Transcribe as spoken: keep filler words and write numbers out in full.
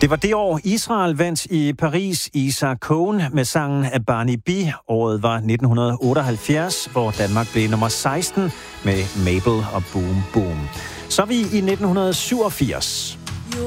Det var det år, Israel vandt i Paris Isaac Cohen med sangen af Barney B. Året var nitten otteoghalvfjerds, hvor Danmark blev nummer seksten med Mabel og Boom Boom. Så er vi i nitten syvogfirs.